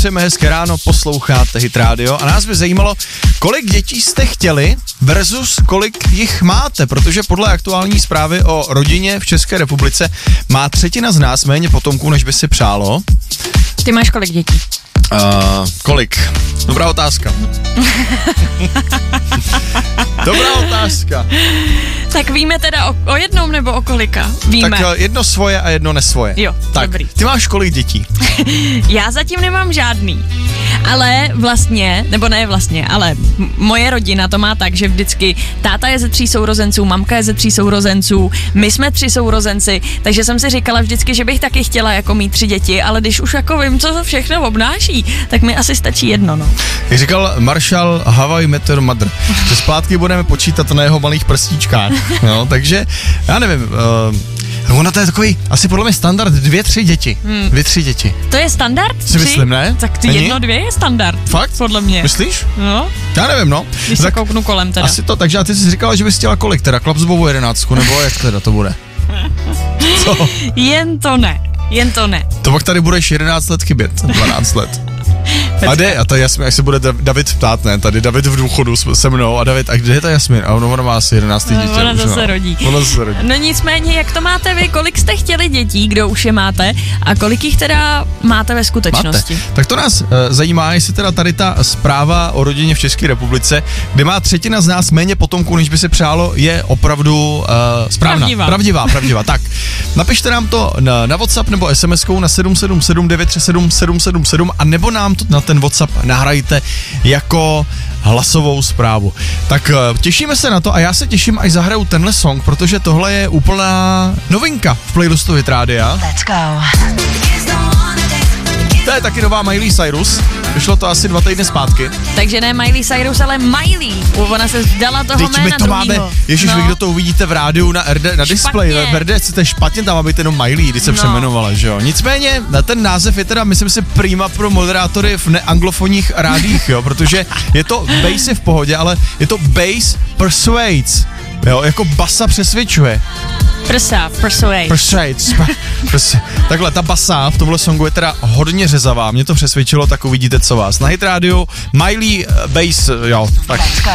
přejeme hezké ráno, posloucháte Hit Radio a nás by zajímalo, kolik dětí jste chtěli versus kolik jich máte, protože podle aktuální zprávy o rodině v České republice má třetina z nás méně potomků, než by si přálo. Ty máš kolik dětí? Kolik? Dobrá otázka. Dobrá otázka. Tak víme teda o jednom nebo o kolika? Víme. Tak jedno svoje a jedno nesvoje. Jo, tak, dobrý. Ty máš kolik dětí? Já zatím nemám žádný. Ale vlastně, nebo ne vlastně, ale moje rodina to má tak, že vždycky táta je ze 3 sourozenců, mamka je ze 3 sourozenců, my jsme 3 sourozenci, takže jsem si říkala vždycky, že bych taky chtěla jako mít 3 děti, ale když už jako vím, co to všechno obnáší, tak mi asi stačí jedno, no. Jak říkal Marshall How I Met Your Mother, že zpátky budeme počítat na jeho malých prstíčkách, no, takže já nevím, ono to je takový, asi podle mě standard 2-3 děti. 2-3 děti. To je standard? 3? Si myslím, ne? Tak ty 1-2 je standard. Fakt? Podle mě. Myslíš? No. Já nevím, no. Když se kouknu kolem teda. Asi to, takže a ty jsi říkala, že bys chtěla kolik teda? Klapsbovu 11, nebo jak teda to bude? Co? Jen to ne. To pak tady budeš 11 let chybět, 12 let. A kde? A ta Jasmin, až se bude David ptát, ne? Tady David v důchodu se mnou a David, a kde je ta Jasmin? A ona má asi 11 dítě. Ona zase rodí. No nicméně, jak to máte vy? Kolik jste chtěli dětí, kdo už je máte? A kolik jich teda máte ve skutečnosti? Máte. Tak to nás zajímá, jestli teda tady ta zpráva o rodině v České republice, kde má třetina z nás méně potomků, než by se přálo, je opravdu správná. Pravdivá. Tak, napište nám to na WhatsApp nebo SMS-kou na 777 937 777 a nebo nám to na ten WhatsApp nahrajte jako hlasovou zprávu. Tak těšíme se na to a já se těším, až zahraju tenhle song, protože tohle je úplná novinka v playlistu Hit Rádia. Let's go. To je taky nová Miley Cyrus. Vyšlo to asi 2 týdny zpátky. Takže ne Miley Cyrus, ale Miley. Ona se vzdala toho jména druhýho. Ježiš, vy kdo to uvidíte v rádiu na displeji, v RDC, to je špatně, tam má být jenom Miley, když se přemenovala, že jo. Nicméně, ten název je teda, myslím si, prima pro moderátory v neanglofonních rádích, jo, protože je to bass je v pohodě, ale je to bass persuades, jo, jako basa přesvědčuje. Persuades. Takhle, ta basa v tomhle songu je teda hodně řezavá, mě to přesvědčilo, tak uvidíte, co vás. Na Hit Radio, Miley bass, jo, tak.